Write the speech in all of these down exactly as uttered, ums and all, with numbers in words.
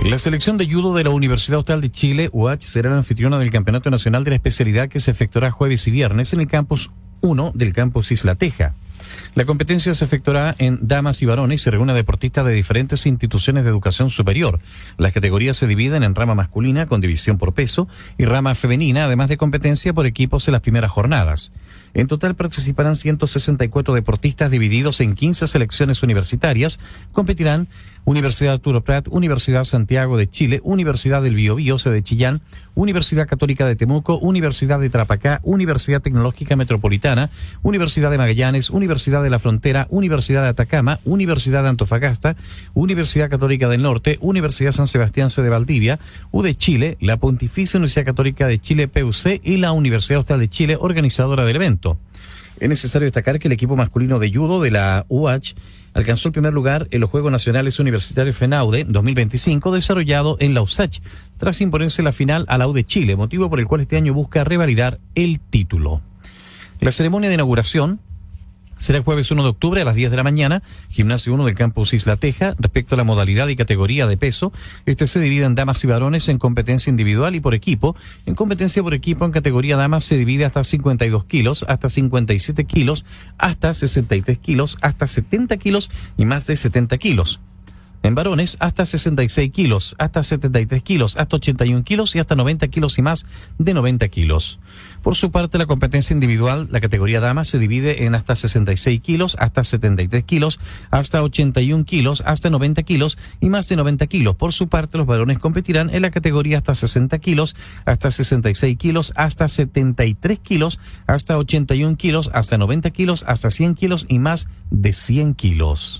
La selección de judo de la Universidad Austral de Chile, U H, será la anfitriona del Campeonato Nacional de la Especialidad que se efectuará jueves y viernes en el campus uno del campus Isla Teja. La competencia se efectuará en damas y varones y se reúne a deportistas de diferentes instituciones de educación superior. Las categorías se dividen en rama masculina con división por peso y rama femenina, además de competencia por equipos en las primeras jornadas. En total participarán ciento sesenta y cuatro deportistas divididos en quince selecciones universitarias. Competirán Universidad Arturo Prat, Universidad Santiago de Chile, Universidad del Biobío, sede de Chillán, Universidad Católica de Temuco, Universidad de Tarapacá, Universidad Tecnológica Metropolitana, Universidad de Magallanes, Universidad de la Frontera, Universidad de Atacama, Universidad de Antofagasta, Universidad Católica del Norte, Universidad San Sebastián de Valdivia, U D Chile, la Pontificia Universidad Católica de Chile P U C y la Universidad Austral de Chile, organizadora del evento. Es necesario destacar que el equipo masculino de judo de la U H alcanzó el primer lugar en los Juegos Nacionales Universitarios FENAUDE dos mil veinticinco, desarrollado en la U S A C H, tras imponerse la final a la U D Chile, motivo por el cual este año busca revalidar el título. La ceremonia de inauguración será el jueves uno de octubre a las diez de la mañana, gimnasio uno del campus Isla Teja. Respecto a la modalidad y categoría de peso, este se divide en damas y varones en competencia individual y por equipo. En competencia por equipo, en categoría damas se divide hasta cincuenta y dos kilos, hasta cincuenta y siete kilos, hasta sesenta y tres kilos, hasta setenta kilos y más de setenta kilos. En varones, hasta sesenta y seis kilos, hasta setenta y tres kilos, hasta ochenta y un kilos y hasta noventa kilos y más de noventa kilos. Por su parte, la competencia individual, la categoría dama, se divide en hasta sesenta y seis kilos, hasta setenta y tres kilos, hasta ochenta y un kilos, hasta noventa kilos y más de noventa kilos. Por su parte, los varones competirán en la categoría hasta sesenta kilos, hasta sesenta y seis kilos, hasta setenta y tres kilos, hasta ochenta y un kilos, hasta noventa kilos, hasta cien kilos y más de cien kilos.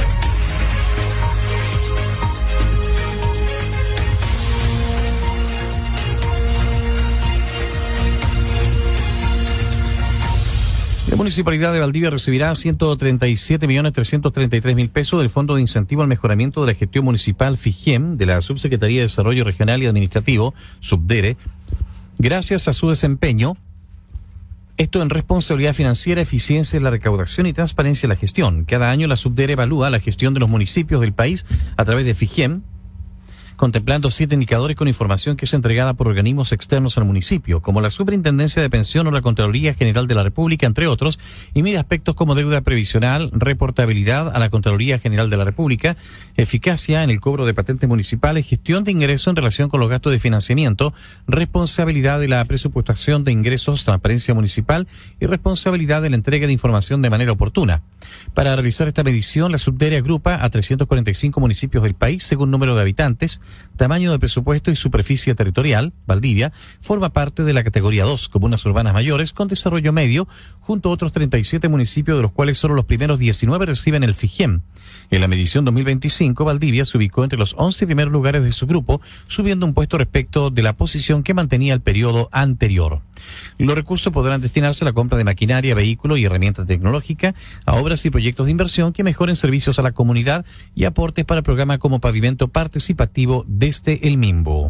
La Municipalidad de Valdivia recibirá ciento treinta y siete millones trescientos treinta y tres mil pesos del Fondo de Incentivo al Mejoramiento de la Gestión Municipal FIGEM de la Subsecretaría de Desarrollo Regional y Administrativo, SUBDERE, gracias a su desempeño, esto en responsabilidad financiera, eficiencia en la recaudación y transparencia en la gestión. Cada año la SUBDERE evalúa la gestión de los municipios del país a través de FIGEM, contemplando siete indicadores con información que es entregada por organismos externos al municipio, como la Superintendencia de Pensión o la Contraloría General de la República, entre otros, y mide aspectos como deuda previsional, reportabilidad a la Contraloría General de la República, eficacia en el cobro de patentes municipales, gestión de ingresos en relación con los gastos de financiamiento, responsabilidad de la presupuestación de ingresos, transparencia municipal y responsabilidad de la entrega de información de manera oportuna. Para realizar esta medición, la SUBDERE agrupa a trescientos cuarenta y cinco municipios del país según número de habitantes, tamaño del presupuesto y superficie territorial. Valdivia forma parte de la categoría dos, comunas urbanas mayores con desarrollo medio, junto a otros treinta y siete municipios, de los cuales solo los primeros diecinueve reciben el FIGEM. En la medición dos mil veinticinco, Valdivia se ubicó entre los once primeros lugares de su grupo, subiendo un puesto respecto de la posición que mantenía el periodo anterior. Los recursos podrán destinarse a la compra de maquinaria, vehículos y herramientas tecnológicas, a obras y proyectos de inversión que mejoren servicios a la comunidad y aportes para programas como pavimento participativo desde el MIMBO.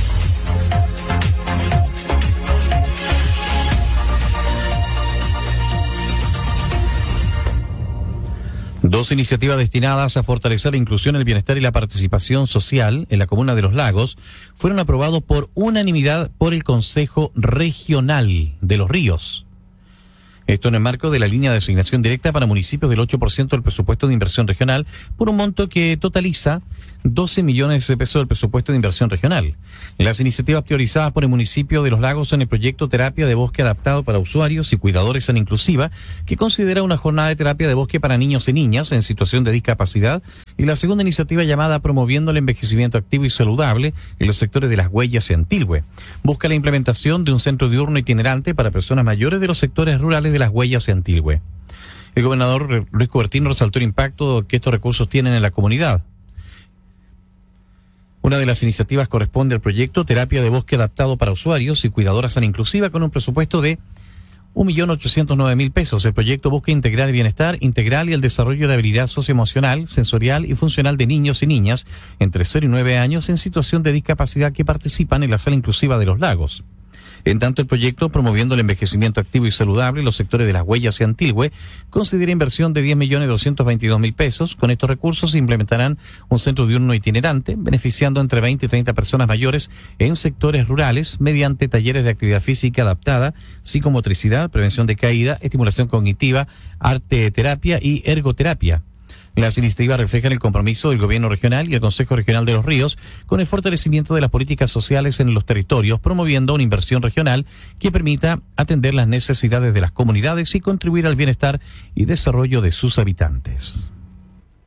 Dos iniciativas destinadas a fortalecer la inclusión, el bienestar y la participación social en la comuna de Los Lagos fueron aprobados por unanimidad por el Consejo Regional de Los Ríos. Esto en el marco de la línea de asignación directa para municipios del ocho por ciento del presupuesto de inversión regional, por un monto que totaliza doce millones de pesos del presupuesto de inversión regional. Las iniciativas priorizadas por el municipio de Los Lagos son el proyecto Terapia de Bosque Adaptado para Usuarios y Cuidadores San Inclusiva, que considera una jornada de terapia de bosque para niños y niñas en situación de discapacidad, y la segunda iniciativa llamada Promoviendo el Envejecimiento Activo y Saludable en los sectores de Las Huellas y Antilhue. Busca la implementación de un centro diurno itinerante para personas mayores de los sectores rurales de Las Huellas y Antilhue. El gobernador Luis Cubertino resaltó el impacto que estos recursos tienen en la comunidad. Una de las iniciativas corresponde al proyecto Terapia de Bosque Adaptado para Usuarios y Cuidadoras San Inclusiva, con un presupuesto de un millón ochocientos nueve mil pesos. El proyecto busca integrar el bienestar integral y el desarrollo de habilidad socioemocional, sensorial y funcional de niños y niñas entre cero y nueve años en situación de discapacidad que participan en la Sala Inclusiva de Los Lagos. En tanto, el proyecto Promoviendo el Envejecimiento Activo y Saludable en los sectores de Las Huellas y Antilhue considera inversión de diez millones doscientos veintidós mil pesos. Con estos recursos se implementarán un centro diurno itinerante, beneficiando entre veinte y treinta personas mayores en sectores rurales mediante talleres de actividad física adaptada, psicomotricidad, prevención de caída, estimulación cognitiva, arte terapia y ergoterapia. Las iniciativas reflejan el compromiso del Gobierno regional y el Consejo Regional de los Ríos con el fortalecimiento de las políticas sociales en los territorios, promoviendo una inversión regional que permita atender las necesidades de las comunidades y contribuir al bienestar y desarrollo de sus habitantes.